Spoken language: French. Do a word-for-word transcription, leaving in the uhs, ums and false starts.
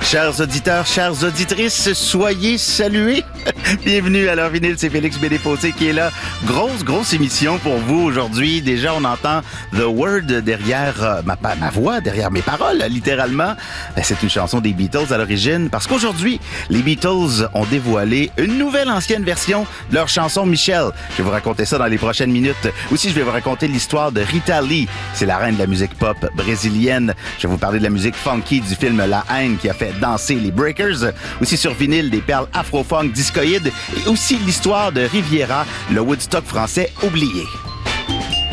Chers auditeurs, chères auditrices, soyez salués. Bienvenue à l'heure vinyle, c'est Félix Bédéfossé qui est là. Grosse, grosse émission pour vous aujourd'hui. Déjà, on entend The Word derrière euh, ma, ma voix, derrière mes paroles, littéralement. C'est une chanson des Beatles à l'origine parce qu'aujourd'hui, les Beatles ont dévoilé une nouvelle ancienne version de leur chanson Michel. Je vais vous raconter ça dans les prochaines minutes. Aussi, je vais vous raconter l'histoire de Rita Lee. C'est la reine de la musique pop brésilienne. Je vais vous parler de la musique funky du film La Haine qui a fait danser les Breakers. Aussi sur vinyle, des perles afro-funk discoïdes et aussi l'histoire de Riviera, le Woodstock français oublié.